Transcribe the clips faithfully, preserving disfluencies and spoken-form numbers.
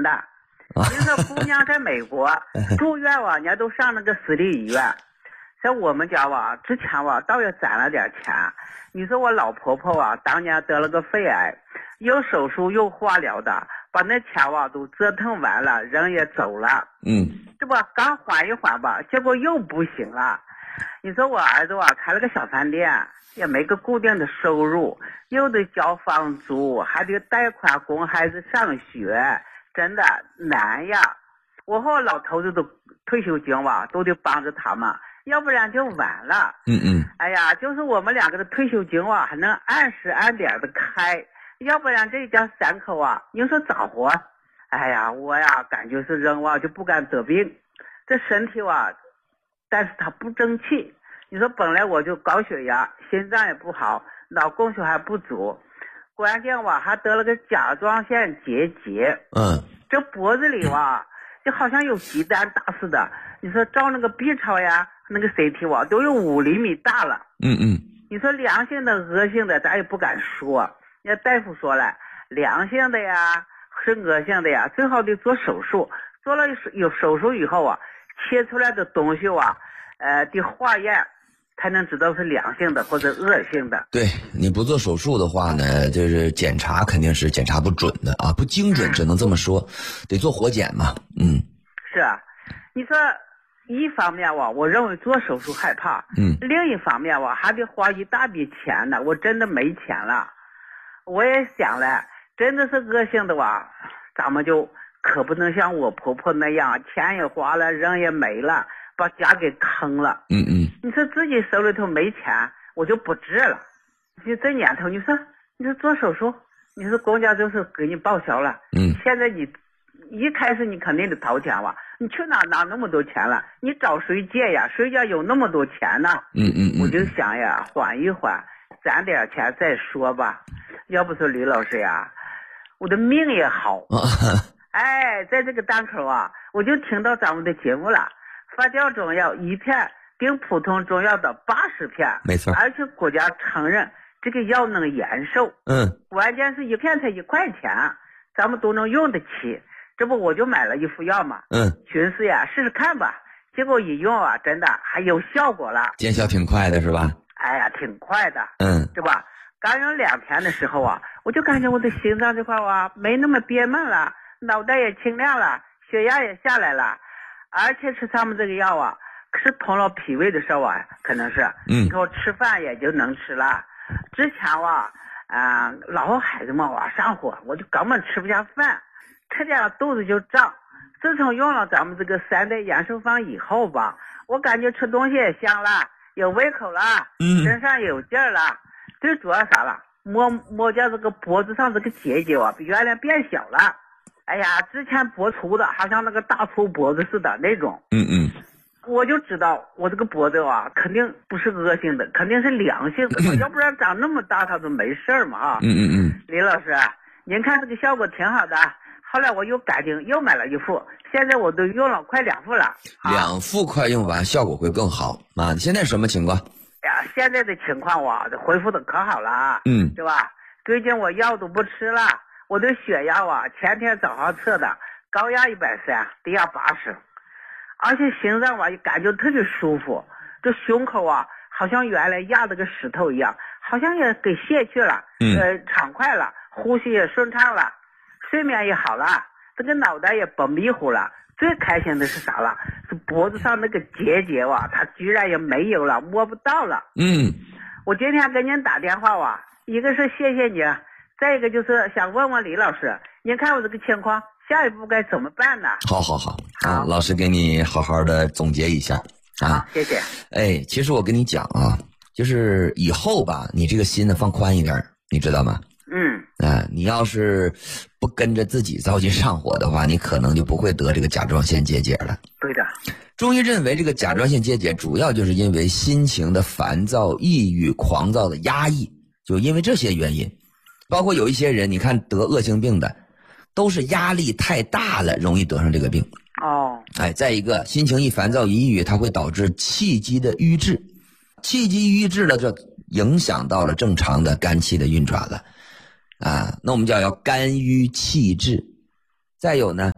的。你说姑娘在美国住院哇，人家都上那个私立医院。在我们家哇，之前哇倒也攒了点钱。你说我老婆婆啊，当年得了个肺癌，又手术又化疗的，把那钱哇都折腾完了，人也走了。 嗯， 这不刚缓一缓吧，结果又不行了。你说我儿子啊，开了个小饭店，也没个固定的收入，又得交房租，还得贷款供孩子上学，真的难呀。我和我老头子都退休金吧，都得帮着他们，要不然就晚了。 嗯嗯， 哎呀，就是我们两个的退休金啊，还能按时按点的开，要不然这一家三口啊，你说咋活？哎呀，我呀感觉是人啊就不敢得病，这身体啊，但是他不争气。你说本来我就高血压，心脏也不好，脑供血还不足，关键我还得了个甲状腺结节。 嗯， 这脖子里哇，就好像有鸡蛋大似的。你说照那个 B 超呀，那个 C T 哇，都有五厘米大了。 嗯嗯， 你说良性的、恶性的，咱也不敢说。人家大夫说了，良性的呀，是恶性的呀，最好得做手术。做了有手术以后啊，切出来的东西啊，呃，得化验，才能知道是良性的或者恶性的。 对，你不做手术的话呢，就是检查肯定是检查不准的啊，不精准，只能这么说，得做活检嘛。嗯， 是啊，你说一方面我我认为做手术害怕， 嗯， 另一方面我还得花一大笔钱呢，我真的没钱了。我也想了，真的是恶性的哇，咱们就可不能像我婆婆那样，钱也花了，人也没了，把家给坑了。 嗯嗯， 你说自己手里头没钱，我就不治了。就这年头，你说你说做手术，你说公家就是给你报销了。 嗯， 现在你一开始你肯定得掏钱吧？你去哪拿那么多钱了？你找谁借呀？谁家有那么多钱呢？ 嗯嗯嗯， 我就想呀，缓一缓，攒点钱再说吧。要不说李老师呀，我的命也好。哎，在这个档口啊，我就听到咱们的节目了。发酵中药一片顶普通中药的八十片， 没错， 而且国家承认这个药能延寿。 嗯， 关键是一片才一块钱，咱们都能用得起。这不我就买了一副药嘛， 嗯， 寻思呀试试看吧。结果一用啊，真的还有效果了， 见效挺快的是吧？ 哎呀，挺快的， 嗯， 对吧？刚用两天的时候啊，我就感觉我的心脏这块啊没那么憋闷了，脑袋也清亮了，血压也下来了，而且吃咱们这个药啊，是通了脾胃的事啊，可能是， 嗯， 你看我吃饭也就能吃了。之前啊，啊、呃，老孩子们啊上火，我就根本吃不下饭，吃点了肚子就胀。自从用了咱们这个三代延寿方以后吧，我感觉吃东西也香了，有胃口了， 嗯， 身上有劲儿了。最主要啥了？摸摸见这个脖子上这个结节啊，比原来变小了。哎呀，之前脖粗的，好像那个大粗脖子似的那种。 嗯嗯， 我就知道我这个脖子啊，肯定不是恶性的，肯定是良性的，要不然长那么大它都没事儿嘛啊。 嗯嗯嗯， 李老师，您看这个效果挺好的。后来我又赶紧又买了一副，现在我都用了快两副了。啊、 两副快用完，效果会更好啊！你现在什么情况？ 哎呀，现在的情况我恢复的可好了啊， 嗯， 对吧？最近我药都不吃了，我的血压啊，前天早上测的，高压一百三，低压八十，而且心脏啊也感觉特别舒服，这胸口啊好像原来压了个石头一样，好像也给卸去了， 嗯， 呃，畅快了，呼吸也顺畅了，睡眠也好了，这个脑袋也不迷糊了。最开心的是啥了？是脖子上那个结节哇，它居然也没有了，摸不到了。 嗯， 我今天给您打电话哇，一个是谢谢你，再一个就是想问问李老师，您看我这个情况，下一步该怎么办呢？ 好好好啊，老师给你好好的总结一下啊， 谢谢。 哎，其实我跟你讲啊，就是以后吧，你这个心呢放宽一点，你知道吗？ 嗯， 啊，你要是不跟着自己着急上火的话，你可能就不会得这个甲状腺结节了。 对的。 中医认为这个甲状腺结节主要就是因为心情的烦躁、抑郁、狂躁的压抑，就因为这些原因。包括有一些人，你看得恶性病的，都是压力太大了，容易得上这个病。 哦。 哎，再一个，心情一烦躁、抑郁，它会导致气机的瘀滞，气机瘀滞了，就影响到了正常的肝气的运转了。啊，那我们叫要肝郁气滞。再有呢，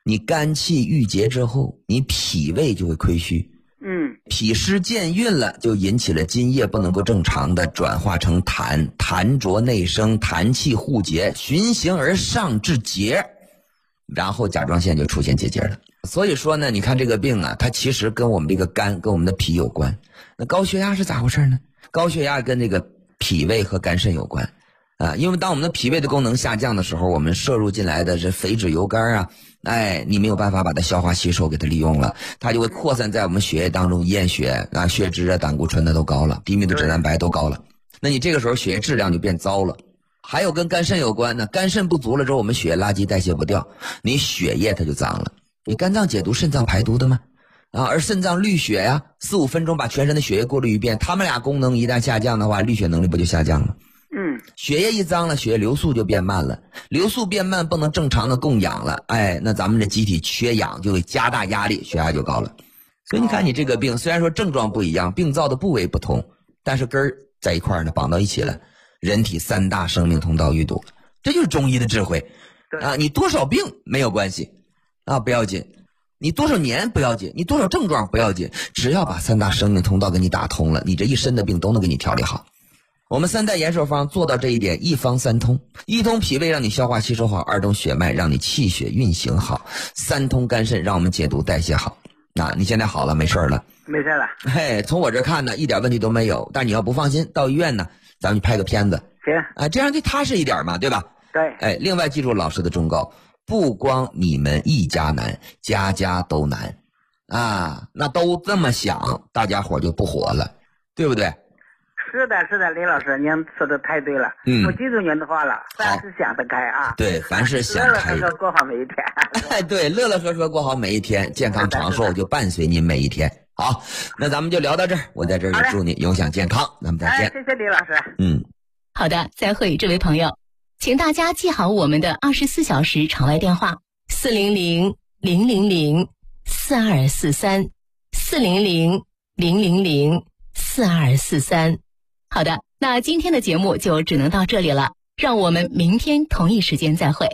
你肝气郁结之后，你脾胃就会亏虚。 嗯， 脾湿健运了，就引起了津液不能够正常的转化成痰，痰浊内生，痰气互结，循行而上至结，然后甲状腺就出现结节了。所以说呢，你看这个病啊，它其实跟我们这个肝跟我们的脾有关。那高血压是咋回事呢？高血压跟这个脾胃和肝肾有关啊，因为当我们的脾胃的功能下降的时候，我们摄入进来的这肥脂油肝啊，哎，你没有办法把它消化吸收给它利用了，它就会扩散在我们血液当中，验血啊，血脂啊，胆固醇的都高了，低密度脂蛋白都高了，那你这个时候血液质量就变糟了。还有跟肝肾有关呢，肝肾不足了之后，我们血液垃圾代谢不掉，你血液它就脏了。你肝脏解毒，肾脏排毒的吗？啊，而肾脏滤血呀，四五分钟把全身的血液过滤一遍，他们俩功能一旦下降的话，滤血能力不就下降了？ 嗯， 血液一脏了，血液流速就变慢了，流速变慢，不能正常的供氧了，哎，那咱们的机体缺氧就会加大压力，血压就高了。所以你看你这个病，虽然说症状不一样，病灶的部位不同，但是根儿在一块儿呢，绑到一起了，人体三大生命通道淤堵，这就是中医的智慧啊！你多少病没有关系啊，不要紧。你多少年不要紧，你多少症状不要紧，只要把三大生命通道给你打通了，你这一身的病都能给你调理好。我们三代延寿方做到这一点，一方三通：一通脾胃让你消化吸收好，二通血脉让你气血运行好，三通肝肾让我们解毒代谢好。那你现在好了，没事了？ 没事了。 嘿，从我这看呢，一点问题都没有。但你要不放心，到医院呢，咱们拍个片子。 行啊，这样就踏实一点嘛，对吧？ 对。 哎，另外记住老师的忠告。不光你们一家难，家家都难啊！那都这么想，大家伙就不活了，对不对？ 是的，是的，李老师，您说的太对了。 嗯， 我记住您的话了，凡事想得开啊。 对，凡事想开， 乐乐呵呵过好每一天。 哎，对，乐乐呵呵过好每一天，健康长寿就伴随您每一天。好，那咱们就聊到这儿，我在这儿也祝你永享健康，咱们再见。 哎，谢谢李老师。 嗯， 好的，再会，这位朋友。请大家记好我们的二十四小时场外电话：四零零零零零四二四三，四零零零零零四二四三。好的，那今天的节目就只能到这里了，让我们明天同一时间再会。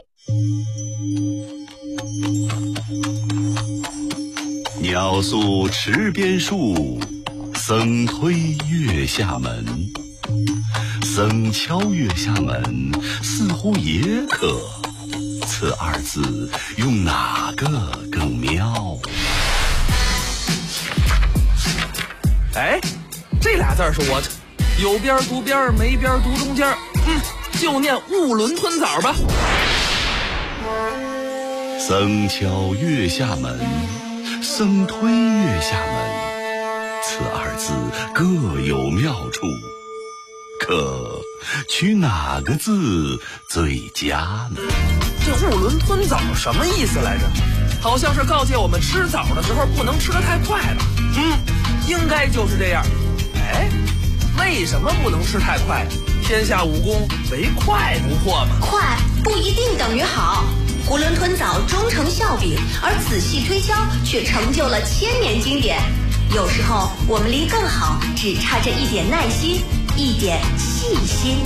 鸟宿池边树，僧推月下门。僧敲月下门，似乎也可。此二字用哪个更妙？ 哎，这俩字是我有边读边，没边读中间。嗯，就念兀伦吞枣吧。 僧敲月下门，僧推月下门，此二字各有妙处。可取哪个字最佳呢？ 这兀伦吞枣什么意思来着？好像是告诫我们吃枣的时候不能吃得太快了。嗯，应该就是这样。哎，为什么不能吃太快？天下武功唯快不破嘛。 快不一定等于好。囫囵吞枣终成笑柄，而仔细推敲却成就了千年经典。有时候我们离更好只差这一点耐心，一点细心。